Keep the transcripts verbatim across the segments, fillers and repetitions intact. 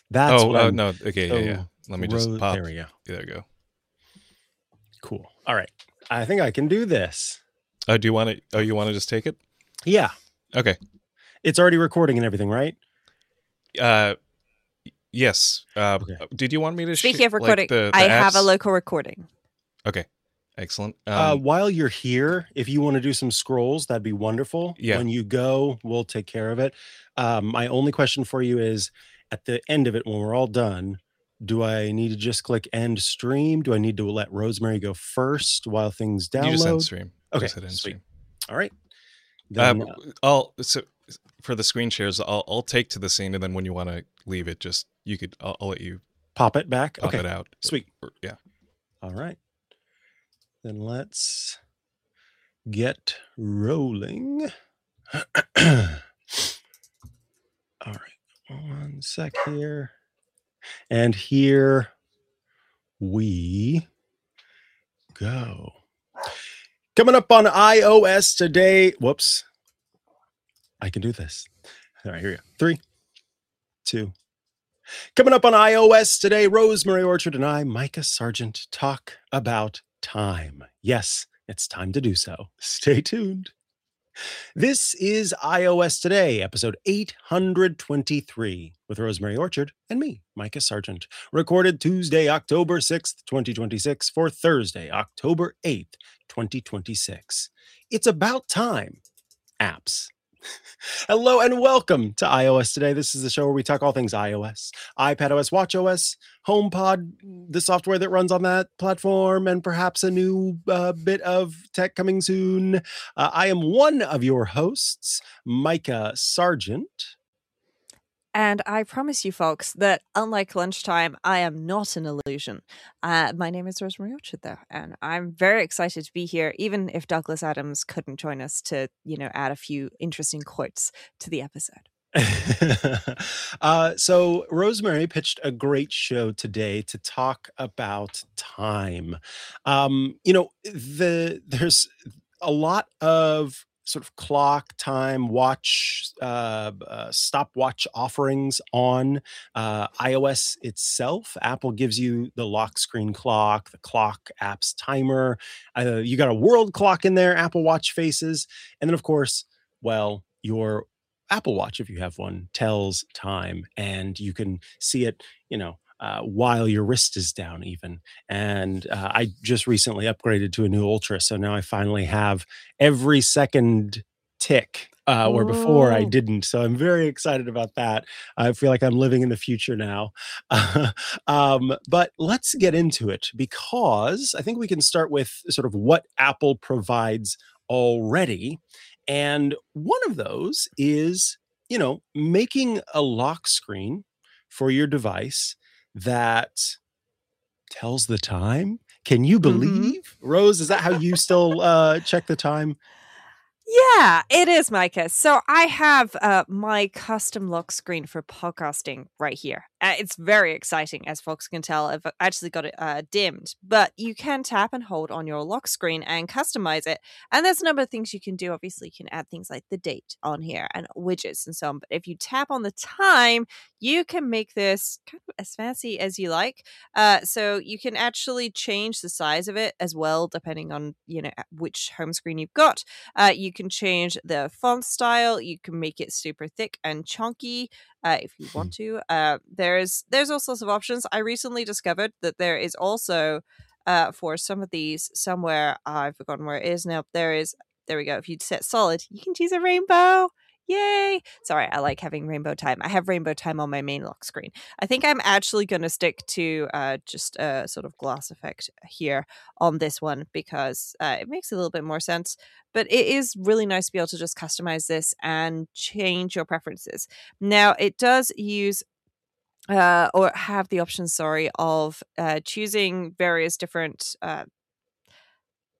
That's Oh, what uh, I'm. no. Okay, yeah, yeah. So, Let me just Rose, there pop. we go. There we go. Cool. All right. I think I can do this. Oh, do you want to? Oh, you want to just take it? Yeah. Okay. It's already recording and everything, right? Uh, yes. Uh, Okay. did you want me to sh- Speaking of like recording, the the I have a apps? local recording. Okay. Excellent. Uh, Um, while you're here, if you want to do some scrolls, that'd be wonderful. Yeah. When you go, we'll take care of it. Um, my only question for you is at the end of it, when we're all done, do I need to just click end stream? Do I need to let Rosemary go first while things you just end download? stream. Okay, Just hit end sweet. stream. All right. Uh, Then, uh, I'll so for the screen shares, I'll I'll take to the scene, and then when you want to leave it, just you could I'll, I'll let you pop it back. pop Okay, it out. sweet. Or- yeah. All right. Then let's get rolling. All right. One sec here. And here we go. Coming up on iOS today. Whoops. I can do this. All right, here we go. Three, two. Coming up on iOS today, Rosemary Orchard and I, Micah Sargent, talk about time. Yes, it's time to do so. Stay tuned. This is iOS Today, episode eight hundred twenty-three, with Rosemary Orchard and me, Micah Sargent. Recorded Tuesday, October sixth, twenty twenty-six, for Thursday, October eighth, twenty twenty-six. It's about time. Apps. Hello and welcome to iOS Today. This is the show where we talk all things iOS, iPadOS, watchOS, HomePod, the software that runs on that platform, and perhaps a new uh, bit of tech coming soon. Uh, I am one of your hosts, Micah Sargent. And I promise you, folks, that unlike lunchtime, I am not an illusion. Uh, my name is Rosemary Orchard, though, and I'm very excited to be here, even if Douglas Adams couldn't join us to, you know, add a few interesting quotes to the episode. uh, so Rosemary pitched a great show today to talk about time. Um, you know, the there's a lot of sort of clock time watch uh, uh, stopwatch offerings on uh, iOS itself. Apple gives you the lock screen clock, the clock app's timer. Uh, you got a world clock in there, Apple Watch faces, and then of course, well, your Apple Watch, if you have one, tells time, and you can see it, you know, uh, while your wrist is down even. And uh, I just recently upgraded to a new Ultra, so now I finally have every second tick, uh, where before I Ooh. didn't. So I'm very excited about that. I feel like I'm living in the future now. um, but let's get into it, because I think we can start with sort of what Apple provides already. And one of those is, you know, making a lock screen for your device that tells the time. Can you believe, mm-hmm. Rose, is that how you still uh, check the time? Yeah, it is, Micah. So I have uh, my custom lock screen for podcasting right here. Uh, it's very exciting, as folks can tell. I've actually got it uh, dimmed, but you can tap and hold on your lock screen and customize it. And there's a number of things you can do. Obviously, you can add things like the date on here and widgets and so on. But if you tap on the time, you can make this kind of as fancy as you like. Uh, so you can actually change the size of it as well, depending on, you know, which home screen you've got. Uh, you can change the font style. You can make it super thick and chunky uh, if you want to. Uh, there's there's all sorts of options. I recently discovered that there is also uh, for some of these somewhere, I've forgotten where it is now. There is there we go. If you set solid, you can choose a rainbow. Yay! Sorry, I like having rainbow time. I have rainbow time on my main lock screen. I think I'm actually going to stick to uh, just a sort of gloss effect here on this one, because uh, it makes a little bit more sense. But it is really nice to be able to just customize this and change your preferences. Now, it does use uh, or have the option, sorry, of uh, choosing various different uh,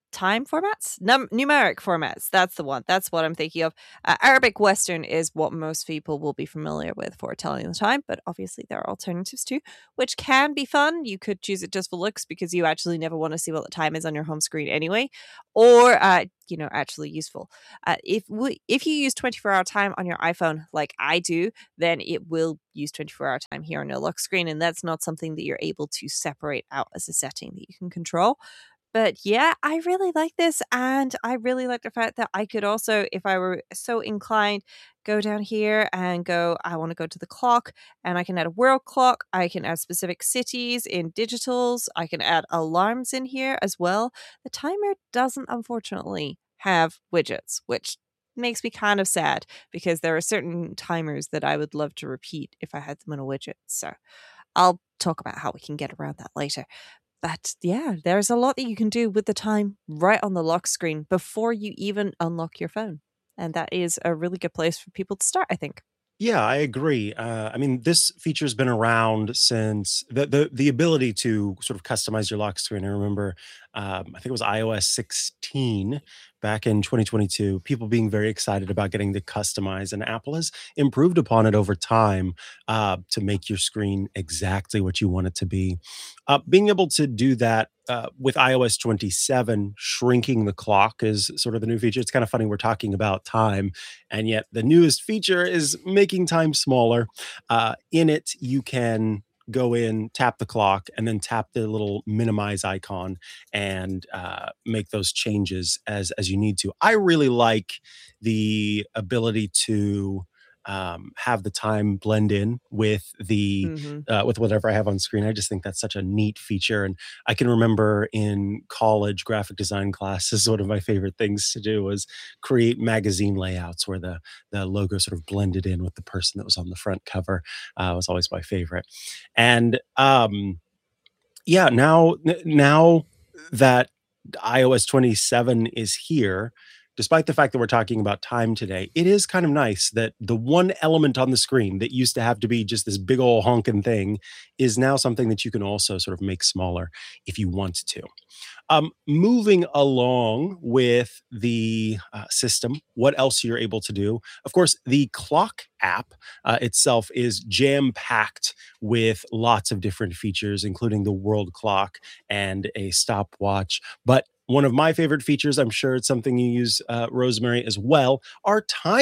time formats, Num- numeric formats. That's the one. That's what I'm thinking of. Uh, Arabic Western is what most people will be familiar with for telling the time, but obviously there are alternatives too, which can be fun. You could choose it just for looks because you actually never want to see what the time is on your home screen anyway, or uh, you know, actually useful. Uh, if we, if you use twenty-four hour time on your iPhone, like I do, then it will use twenty-four hour time here on your lock screen, and that's not something that you're able to separate out as a setting that you can control. But yeah, I really like this. And I really like the fact that I could also, if I were so inclined, go down here and go, I want to go to the clock, and I can add a world clock. I can add specific cities in digitals. I can add alarms in here as well. The timer doesn't, unfortunately, have widgets, which makes me kind of sad because there are certain timers that I would love to repeat if I had them in a widget. So I'll talk about how we can get around that later. But yeah, there's a lot that you can do with the time right on the lock screen before you even unlock your phone. And that is a really good place for people to start, I think. Yeah, I agree. Uh, I mean, this feature's been around since the the the ability to sort of customize your lock screen. I remember, um, I think it was i O S sixteen back in twenty twenty-two. People being very excited about getting to customize, and Apple has improved upon it over time uh, to make your screen exactly what you want it to be. Uh, being able to do that uh, with i O S twenty-seven, shrinking the clock is sort of the new feature. It's kind of funny we're talking about time, and yet the newest feature is making time smaller. Uh, in it, you can go in, tap the clock, and then tap the little minimize icon and uh, make those changes as as you need to. I really like the ability to um, have the time blend in with the Mm-hmm. uh, with whatever I have on screen. I just think that's such a neat feature. And I can remember in college graphic design classes, one of my favorite things to do was create magazine layouts where the the logo sort of blended in with the person that was on the front cover. Uh, was always my favorite. And um, yeah, now n- now that i O S twenty-seven is here, despite the fact that we're talking about time today, it is kind of nice that the one element on the screen that used to have to be just this big old honking thing is now something that you can also sort of make smaller if you want to. Um, moving along with the uh, system, what else you're able to do? Of course, the clock app uh, itself is jam packed with lots of different features, including the world clock and a stopwatch. But one of my favorite features, I'm sure it's something you use, uh, Rosemary, as well, are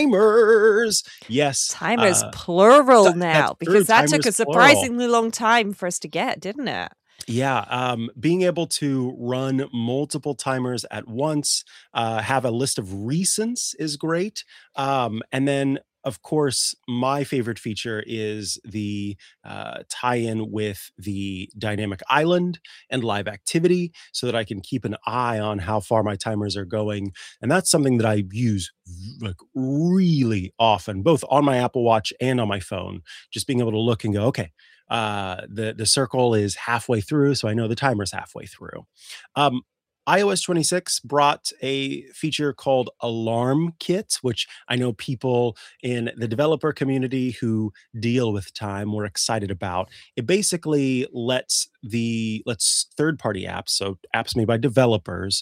timers. Yes, Timers uh, plural th- that's now, true. because that took Timers a plural. surprisingly long time for us to get, didn't it? Yeah, um, being able to run multiple timers at once, uh, have a list of recents is great. Um, and then, of course, my favorite feature is the uh, tie-in with the dynamic island and live activity so that I can keep an eye on how far my timers are going. And that's something that I use v- like really often, both on my Apple Watch and on my phone. Just being able to look and go, okay, uh the the circle is halfway through, so I know the timer's halfway through. um i O S twenty-six brought a feature called Alarm Kit, which I know people in the developer community who deal with time were excited about. It basically lets the lets third party apps, so apps made by developers,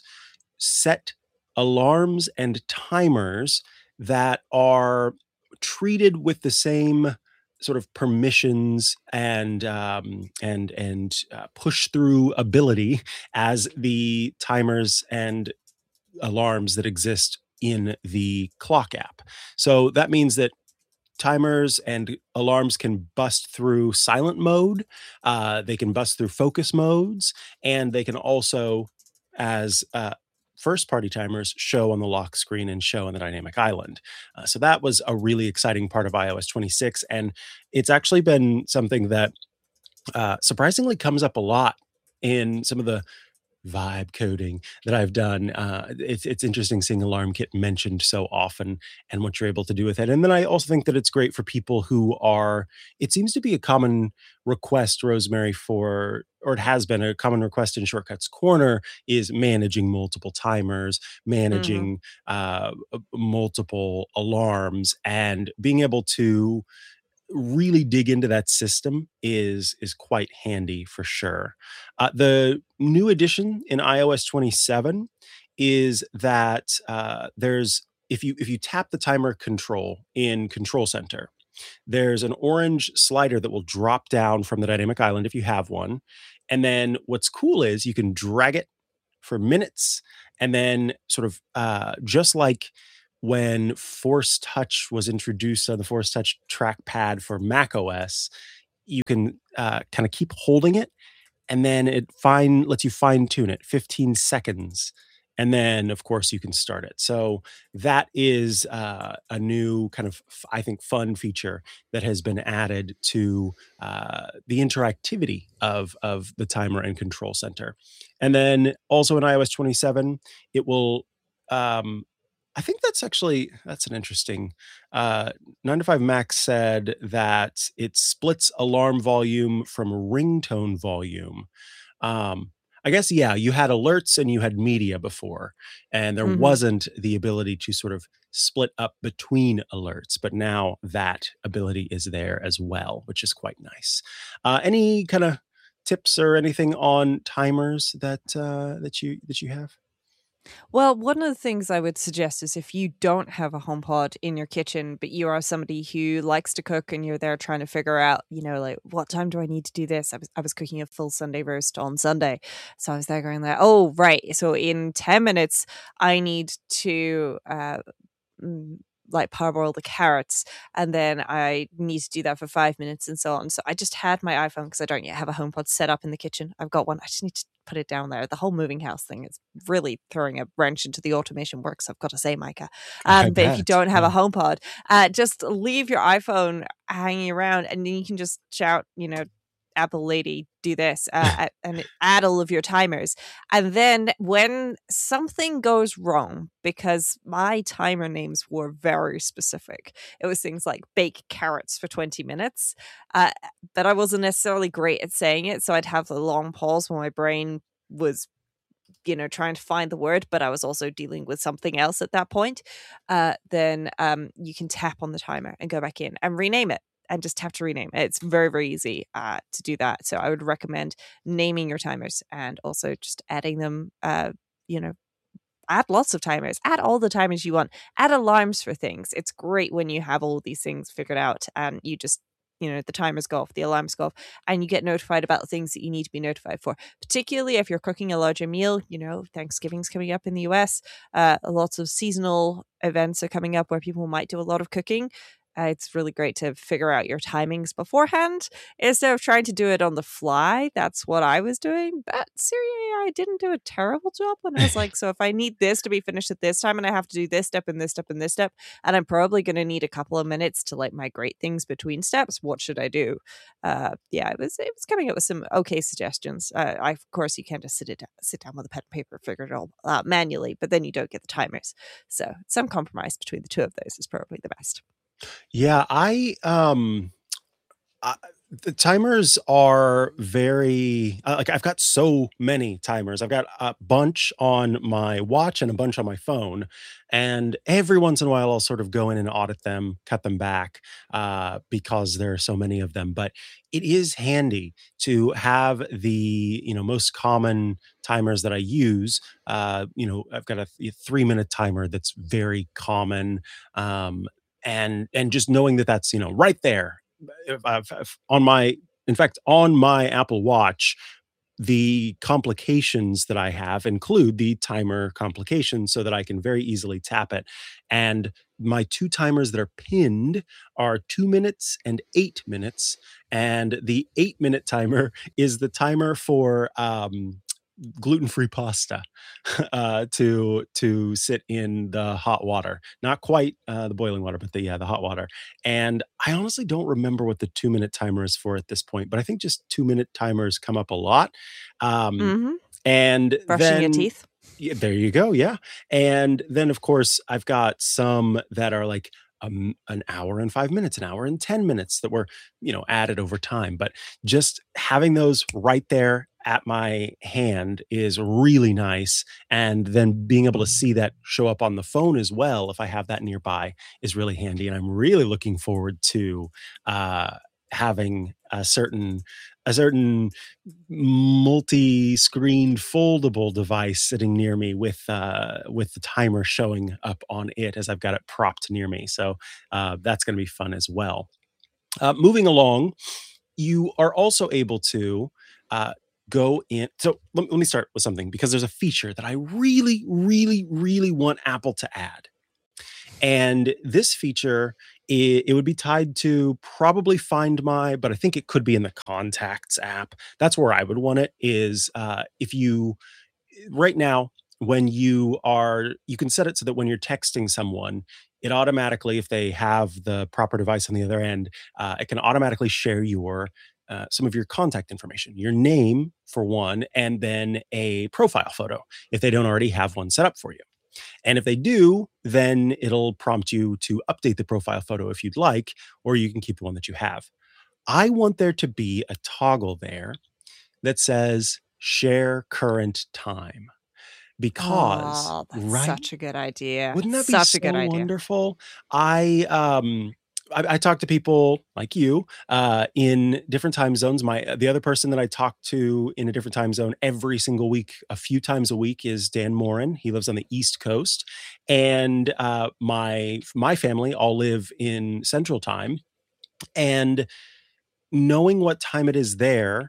set alarms and timers that are treated with the same sort of permissions and um, and and uh, push through ability as the timers and alarms that exist in the clock app. So that means that timers and alarms can bust through silent mode, uh, they can bust through focus modes, and they can also, as uh, first party timers, show on the lock screen and show on the dynamic island. Uh, so that was a really exciting part of i O S twenty-six. And it's actually been something that uh, surprisingly comes up a lot in some of the vibe coding that I've done. Uh, it's it's interesting seeing Alarm Kit mentioned so often and what you're able to do with it. And then I also think that it's great for people who are. It seems to be a common request, Rosemary, for or it has been a common request in Shortcuts Corner is managing multiple timers, Mm-hmm. managing uh, multiple alarms, and being able to really dig into that system is is quite handy for sure. Uh, the new addition in i O S twenty-seven is that uh, there's if you if you tap the timer control in Control Center, there's an orange slider that will drop down from the dynamic island if you have one. And then what's cool is you can drag it for minutes, and then sort of uh, just like when Force Touch was introduced on the Force Touch trackpad for Mac O S, you can uh, kind of keep holding it, and then it fine lets you fine tune it fifteen seconds. And then, of course, you can start it. So that is uh, a new kind of, I think, fun feature that has been added to uh, the interactivity of, of the timer and Control Center. And then also in i O S twenty-seven, it will, um, I think that's actually, that's an interesting, uh, nine to five Mac said that it splits alarm volume from ringtone volume. Um, I guess, yeah, you had alerts and you had media before, and there Mhm. wasn't the ability to sort of split up between alerts, but now that ability is there as well, which is quite nice. Uh, any kind of tips or anything on timers that uh, that you that you have? Well, one of the things I would suggest is if you don't have a HomePod in your kitchen, but you are somebody who likes to cook and you're there trying to figure out, you know, like what time do I need to do this? I was I was cooking a full Sunday roast on Sunday. So I was there going like, oh, right. So in ten minutes, I need to uh mm, like parboil the carrots, and then I need to do that for five minutes and so on. So I just had my iPhone because I don't yet have a HomePod set up in the kitchen. I've got one. I just need to put it down there. The whole moving house thing is really throwing a wrench into the automation works, I've got to say, Micah. I Um, but if you bet. don't have Yeah. a HomePod, uh, just leave your iPhone hanging around, and then you can just shout, you know, Apple lady, do this, uh, a- and add all of your timers. And then when something goes wrong, because my timer names were very specific, it was things like bake carrots for twenty minutes, uh, but I wasn't necessarily great at saying it. So I'd have a long pause when my brain was, you know, trying to find the word, but I was also dealing with something else at that point. Uh, then um, you can tap on the timer and go back in and rename it. And just have to rename it. It's very, very easy uh, to do that. So I would recommend naming your timers and also just adding them, uh, you know, add lots of timers, add all the timers you want, add alarms for things. It's great when you have all these things figured out and you just, you know, the timers go off, the alarms go off, and you get notified about things that you need to be notified for. Particularly if you're cooking a larger meal, you know, Thanksgiving's coming up in the U S. Uh, lots of seasonal events are coming up where people might do a lot of cooking. Uh, it's really great to figure out your timings beforehand instead of trying to do it on the fly. That's what I was doing. But seriously, I didn't do a terrible job when I was like, so if I need this to be finished at this time and I have to do this step and this step and this step, and I'm probably going to need a couple of minutes to like migrate things between steps, what should I do? Uh, yeah, it was it was coming up with some okay suggestions. Uh, I, of course, you can't just sit it sit down with a pen and paper, figure it all out manually, but then you don't get the timers. So some compromise between the two of those is probably the best. Yeah, I um I, the timers are very uh, like I've got so many timers. I've got a bunch on my watch and a bunch on my phone, and every once in a while I'll sort of go in and audit them, cut them back uh, because there are so many of them. But it is handy to have the you know most common timers that I use. Uh, you know, I've got a th- three minute timer that's very common. Um, and and just knowing that that's you know right there if, if, if on my in fact on my Apple Watch, the complications that I have include the timer complications so that I can very easily tap it. And my two timers that are pinned are two minutes and eight minutes, and the eight minute timer is the timer for um gluten-free pasta uh, to to sit in the hot water. Not quite uh, the boiling water, but the yeah, the hot water. And I honestly don't remember what the two-minute timer is for at this point, but I think just two-minute timers come up a lot. Um, Mm-hmm. and Brushing your then teeth. yeah, there you go. Yeah. And then, of course, I've got some that are like um, an hour and five minutes, an hour and ten minutes that were, you know, added over time. But just having those right there at my hand is really nice. And then being able to see that show up on the phone as well, if I have that nearby, is really handy. And I'm really looking forward to uh, having a certain a certain multi-screen foldable device sitting near me with uh, with the timer showing up on it as I've got it propped near me. So uh, that's going to be fun as well. Uh, moving along, you are also able to uh, go in. So let, let me start with something, because there's a feature that I really, really, really want Apple to add. And this feature, it, it would be tied to probably Find My, but I think it could be in the Contacts app. That's where I would want it, is uh, if you, right now, when you are, you can set it so that when you're texting someone, it automatically, if they have the proper device on the other end, uh, it can automatically share your uh, some of your contact information, your name for one, and then a profile photo if they don't already have one set up for you. And if they do, then it'll prompt you to update the profile photo if you'd like, or you can keep the one that you have. I want there to be a toggle there that says share current time. Because, Oh, that's right? such a good idea. Wouldn't that be Such so a good idea. wonderful? I um I, I talk to people like you uh, in different time zones. My the other person that I talk to in a different time zone every single week, a few times a week, is Dan Morin. He lives on the East Coast, and uh, my my family all live in Central Time. And knowing what time it is there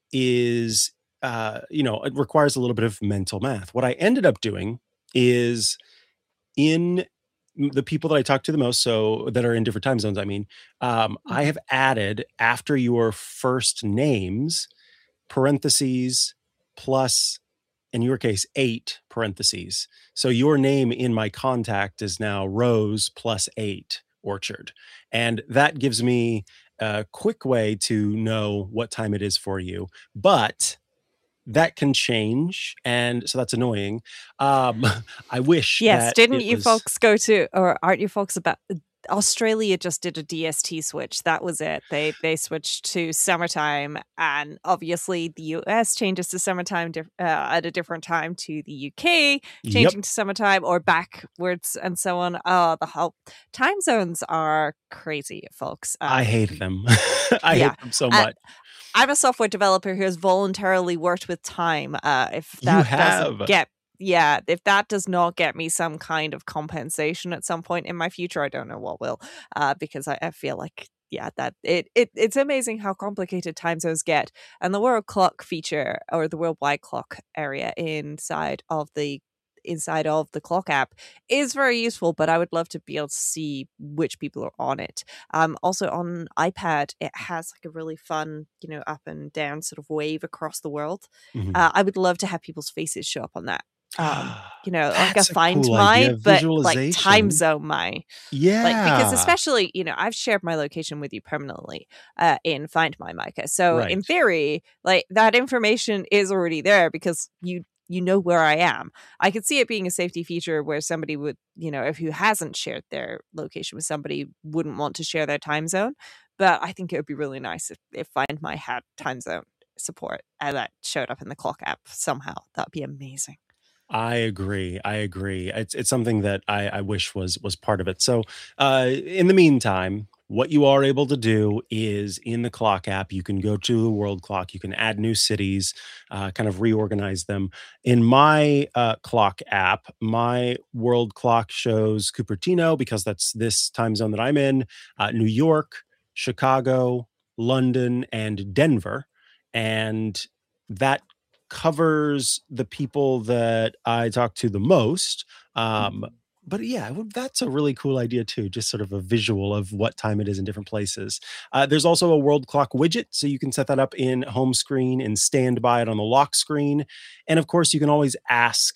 is, uh, you know, it requires a little bit of mental math. What I ended up doing is, in the people that I talk to the most, so that are in different time zones, I mean, um, I have added after your first names, parentheses, plus, in your case, eight parentheses. So your name in my contact is now Rose plus eight Orchard. And that gives me a quick way to know what time it is for you. But that can change, and so that's annoying. Um, I wish Yes, that didn't it you was, folks go to, or aren't you folks about Australia just did a D S T switch. That was it. They they switched to summertime, and obviously the U S changes to summertime dif- uh, at a different time to the U K, Yep, changing to summertime or backwards and so on. Oh, the whole time zones are crazy, folks. I Um, hate them. I yeah. hate them so Uh, much. I'm a software developer who has voluntarily worked with time. Uh, if You that doesn't have. get, yeah, if that does not get me some kind of compensation at some point in my future, I don't know what will. Uh, because I, I feel like, yeah, that it, it it's amazing how complicated time zones get, and the world clock feature, or the worldwide clock area inside of the inside of the clock app, is very useful. But I would love to be able to see which people are on it. Um, also on iPad, it has like a really fun, you know, up and down sort of wave across the world. Mhm. Uh, I would love to have people's faces show up on that. Um, you know, like a That's a Find cool My, idea. but like time Visualization. zone My. Like, because Yeah. especially, you know, I've shared my location with you permanently uh, in Find My, Micah. So in Right. theory, like that information is already there because you you know where I am. I could see it being a safety feature where somebody would, you know, if who hasn't shared their location with somebody, wouldn't want to share their time zone. But I think it would be really nice if, if Find My had time zone support and that showed up in the clock app somehow. That'd be amazing. I agree. I agree. It's it's something that I, I wish was was part of it. So, uh, in the meantime, what you are able to do is, in the clock app, you can go to the world clock. You can add new cities, uh, kind of reorganize them. In my uh, clock app, my world clock shows Cupertino, because that's this time zone that I'm in, uh, New York, Chicago, London, and Denver, and that covers the people that I talk to the most. Um, but yeah, well, that's a really cool idea too. Just sort of a visual of what time it is in different places. Uh, there's also a world clock widget, so you can set that up in home screen and stand by it on the lock screen. And of course, you can always ask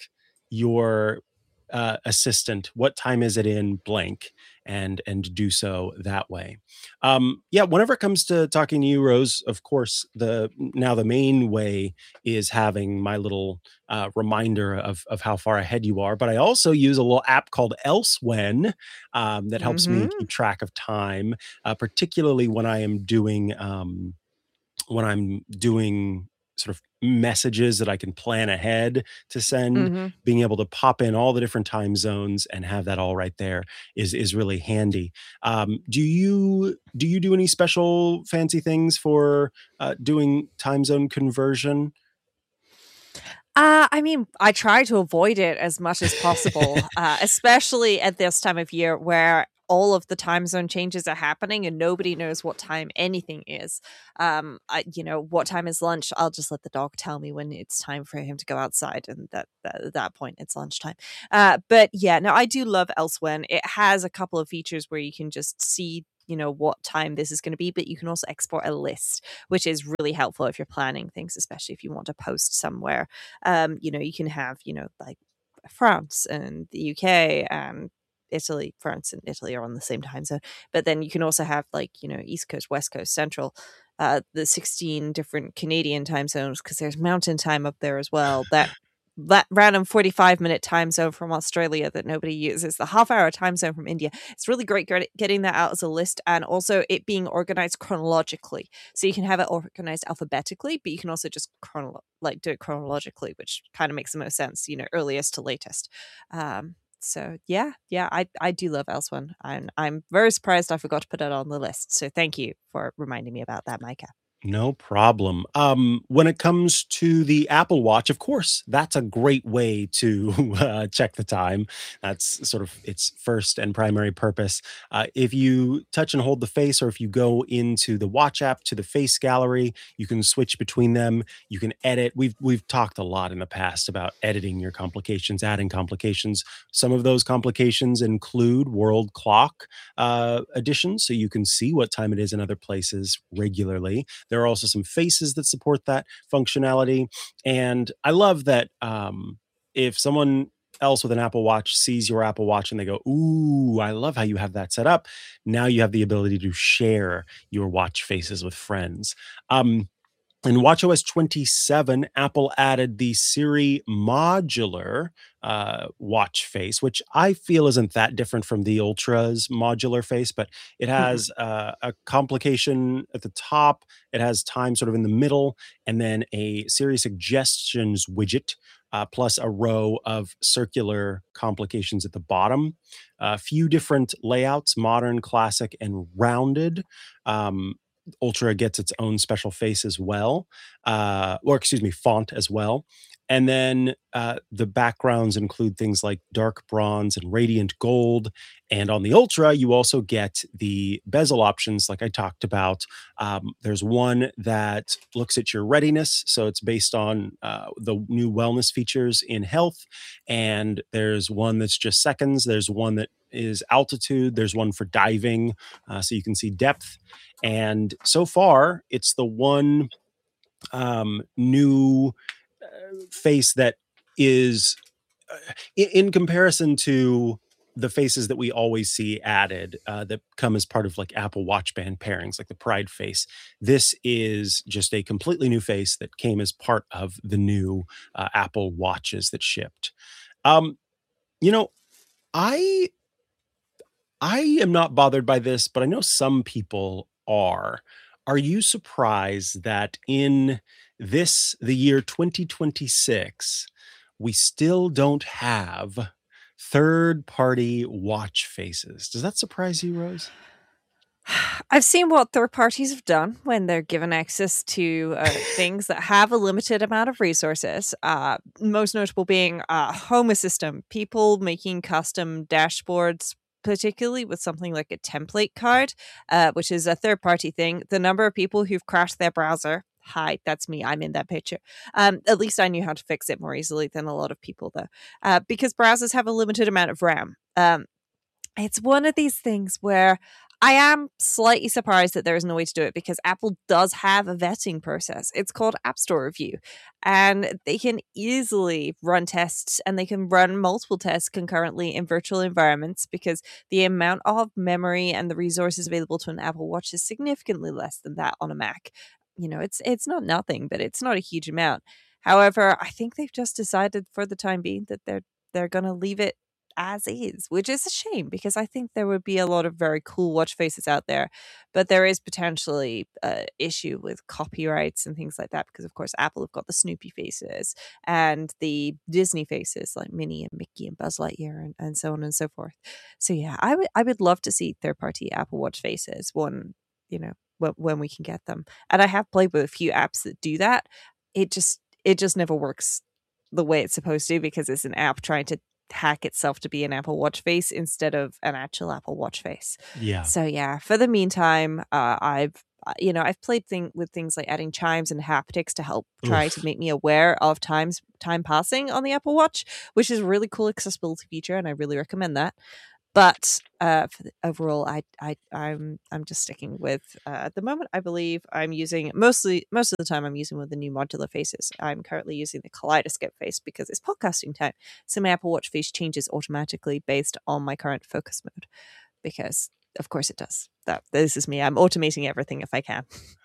your uh, assistant, what time is it in blank, and and do so that way. Um, yeah, whenever it comes to talking to you, Rose, of course, the now the main way is having my little uh, reminder of of how far ahead you are. But I also use a little app called Elsewhen um, that helps me Mm-hmm. keep track of time, uh, particularly when I am doing um, when I'm doing sort of messages that I can plan ahead to send, Mm-hmm. being able to pop in all the different time zones and have that all right there is is really handy. Um, do you do you do any special fancy things for uh, doing time zone conversion? Uh, I mean, I try to avoid it as much as possible, uh, especially at this time of year where all of the time zone changes are happening and nobody knows what time anything is. Um, I, you know, what time is lunch? I'll just let the dog tell me when it's time for him to go outside, and that, that at that point it's lunchtime. Uh, but yeah, no, I do love Elsewhen. It has a couple of features where you can just see, you know, what time this is going to be, but you can also export a list, which is really helpful if you're planning things, especially if you want to post somewhere. Um, you know, you can have, you know, like France and the U K and Italy. France and Italy are on the same time zone, but then you can also have, like, you know, East Coast, West Coast, Central, uh, the sixteen different Canadian time zones, because there's mountain time up there as well. That that random forty-five minute time zone from Australia that nobody uses, the half hour time zone from India. It's really great get- getting that out as a list, and also it being organized chronologically. So you can have it organized alphabetically, but you can also just chrono- like do it chronologically, which kind of makes the most sense, you know, earliest to latest. Um, so yeah, yeah, I I do love Elsewhen, and I'm very surprised I forgot to put it on the list. So thank you for reminding me about that, Micah. No problem. Um, when it comes to the Apple Watch, of course, that's a great way to uh, check the time. That's sort of its first and primary purpose. Uh, if you touch and hold the face, or if you go into the Watch app to the face gallery, you can switch between them. You can edit. We've we've talked a lot in the past about editing your complications, adding complications. Some of those complications include world clock uh, additions, so you can see what time it is in other places regularly. There are also some faces that support that functionality. And I love that um, if someone else with an Apple Watch sees your Apple Watch and they go, "Ooh, I love how you have that set up." Now you have the ability to share your watch faces with friends. Um, in watchOS twenty-seven, Apple added the Siri modular uh, watch face, which I feel isn't that different from the Ultra's modular face, but it Mm-mm. has uh, a complication at the top. It has time sort of in the middle, and then a Siri suggestions widget, uh, plus a row of circular complications at the bottom. A few different layouts: modern, classic, and rounded. Um, Ultra gets its own special face as well, uh, or excuse me, font as well. And then uh, the backgrounds include things like dark bronze and radiant gold. And on the Ultra, you also get the bezel options, like I talked about. Um, there's one that looks at your readiness, so it's based on uh, the new wellness features in health. And there's one that's just seconds. There's one that is altitude. There's one for diving, uh, so you can see depth. And so far, it's the one um, new uh, face that is, uh, in, in comparison to the faces that we always see added uh, that come as part of like Apple Watch Band pairings, like the Pride face. This is just a completely new face that came as part of the new uh, Apple Watches that shipped. Um, you know, I I am not bothered by this, but I know some people are. Are you surprised that in this, the year twenty twenty-six, we still don't have third party watch faces? Does that surprise you, Rose? I've seen what third parties have done when they're given access to uh, things that have a limited amount of resources. Uh, most notable being uh, Home Assistant, people making custom dashboards, particularly with something like a template card, uh, which is a third party thing. The number of people who've crashed their browser. Hi, that's me. I'm in that picture. Um, at least I knew how to fix it more easily than a lot of people, though, uh, because browsers have a limited amount of RAM. Um, it's one of these things where I am slightly surprised that there is no way to do it, because Apple does have a vetting process. It's called App Store Review, and they can easily run tests, and they can run multiple tests concurrently in virtual environments, because the amount of memory and the resources available to an Apple Watch is significantly less than that on a Mac. You know, it's it's not nothing, but it's not a huge amount. However, I think they've just decided for the time being that they're they're going to leave it as is, which is a shame because I think there would be a lot of very cool watch faces out there, but there is potentially an issue with copyrights and things like that because, of course, Apple have got the Snoopy faces and the Disney faces like Minnie and Mickey and Buzz Lightyear and, and so on and so forth. So yeah, I would I would love to see third-party Apple Watch faces when, you know, when, when we can get them. And I have played with a few apps that do that. It just it just never works the way it's supposed to because it's an app trying to hack itself to be an Apple Watch face instead of an actual Apple Watch face. Yeah. So yeah, for the meantime, uh, I've you know I've played thing with things like adding chimes and haptics to help try Oof. to make me aware of times time passing on the Apple Watch, which is a really cool accessibility feature, and I really recommend that. But uh, for the overall, I I I'm I'm just sticking with uh, at the moment. I believe I'm using mostly most of the time. I'm using with the new modular faces. I'm currently using the Kaleidoscope face because it's podcasting time, so my Apple Watch face changes automatically based on my current focus mode. Because of course it does. That this is me. I'm automating everything if I can.